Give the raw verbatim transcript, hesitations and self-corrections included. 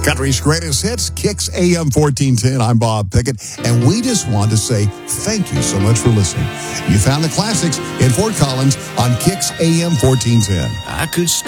Country's greatest hits, Kicks A M fourteen ten. I'm Bob Pickett, and we just want to say thank you so much for listening. You found the classics in Fort Collins on Kicks A M fourteen ten. I could